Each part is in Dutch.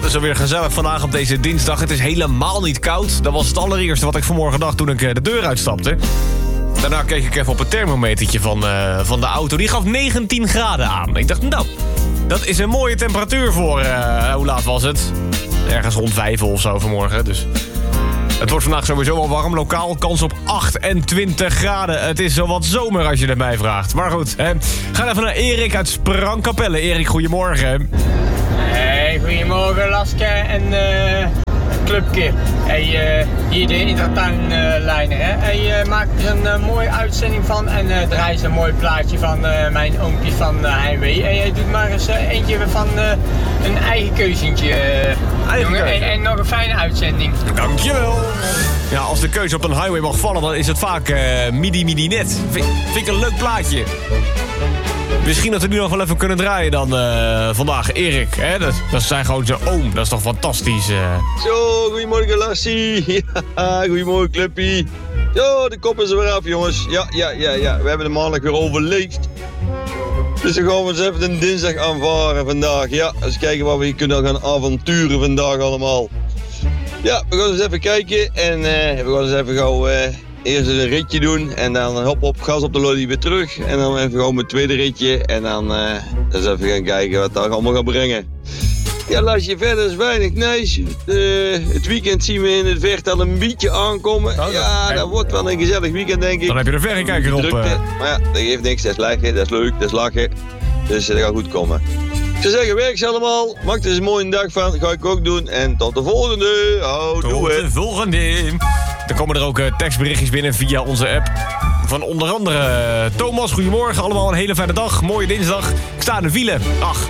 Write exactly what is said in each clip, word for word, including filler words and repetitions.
is alweer gezellig vandaag op deze dinsdag. Het is helemaal niet koud. Dat was het allereerste wat ik vanmorgen dacht toen ik de deur uitstapte. Daarna keek ik even op het thermometertje van, uh, van de auto. Die gaf negentien graden aan. Ik dacht, nou, dat is een mooie temperatuur voor... Uh, hoe laat was het? Ergens rond vijf of zo vanmorgen, dus... Het wordt vandaag sowieso al warm. Lokaal kans op achtentwintig graden. Het is zo wat zomer als je het mij vraagt. Maar goed, hè. Ga even naar Erik uit Sprangkapelle. Erik, goedemorgen. Hey, goedemorgen Laske en uh, Clubke. Hey, uh, hier de Intratuinlijner. Uh, hij uh, maakt er een uh, mooie uitzending van en uh, draait een mooi plaatje van uh, mijn oompje van uh, Heimwee. En hij doet maar eens uh, eentje van uh, een eigen keuzentje. Uh, eigen jongen, keuze. en, en nog een fijne uitzending. Dankjewel. Ja, als de keuze op een highway mag vallen, dan is het vaak uh, midi midi net. Vind, vind ik een leuk plaatje. Misschien dat we nu nog wel even kunnen draaien dan uh, vandaag. Erik, hè? Dat, dat is zijn gewoon zijn oom. Dat is toch fantastisch. Uh. Zo, goedemorgen Lassie. Ja, goedemorgen Clubpie. Zo, de kop is er weer af, jongens. Ja, ja, ja, ja. We hebben de maandag weer overleefd. Dus dan gaan we eens even een dinsdag aanvaren vandaag. Ja, eens kijken wat we hier kunnen gaan avonturen vandaag allemaal. Ja, we gaan eens even kijken. En uh, we gaan eens even gauw... Uh, Eerst een ritje doen en dan hop op gas op de lolly weer terug. En dan even gewoon mijn tweede ritje. En dan uh, eens even gaan kijken wat dat allemaal gaat brengen. Ja, lasje verder is weinig nice. Uh, het weekend zien we in het verte al een beetje aankomen. Oh, ja, dat wordt wel een gezellig weekend, denk ik. Dan heb je de verrekijker op. Uh... Maar ja, dat geeft niks. Dat is lachen, dat is leuk, dat is lachen. Dus dat gaat goed komen. Ik zou zeggen, werk ze allemaal. Maak er eens een mooie dag van. Dat ga ik ook doen. En tot de volgende. Oh, tot doe het. de volgende. Er komen er ook uh, tekstberichtjes binnen via onze app. Van onder andere uh, Thomas, goedemorgen. Allemaal een hele fijne dag. Mooie dinsdag. Ik sta in de file. Ach.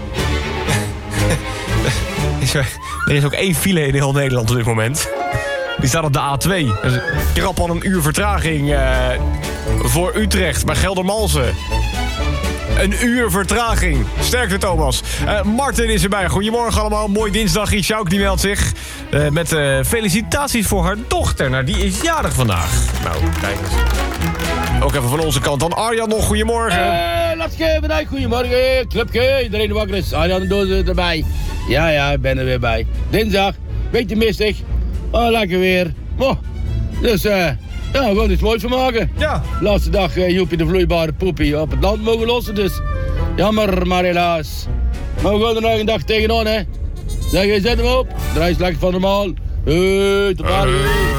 Er is ook één file in heel Nederland op dit moment. Die staat op de A twee. Dat is krap al een uur vertraging uh, voor Utrecht bij Geldermalsen. Een uur vertraging. Sterkte, Thomas. Uh, Martin is erbij. Goedemorgen allemaal. Mooi dinsdag. Sjouk die meldt zich. Uh, met uh, felicitaties voor haar dochter. Nou, die is jarig vandaag. Nou, kijk eens. Ook even van onze kant dan. Arjan nog. Goedemorgen. Uh, Latske, bedankt. Goedemorgen. Clubke. Iedereen wakker is. Arjan de Doos erbij. Ja, ja, ik ben er weer bij. Dinsdag. Beetje mistig. Oh, lekker weer. Oh. Dus, eh... Uh, ja, we gaan er iets moois van maken. Ja. Laatste dag uh, Joepie de vloeibare poepie op het land mogen lossen, dus jammer, maar helaas. Maar we gaan er nog een dag tegenaan, hè. Zeg, je zet hem op. Draai eens lekker van normaal. Hey, tot daar.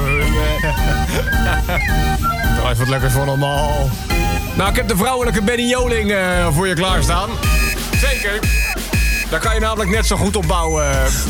Draai wat lekker van normaal. Nou, ik heb de vrouwelijke Benny Joling uh, voor je klaarstaan. Zeker. Daar kan je namelijk net zo goed op bouwen.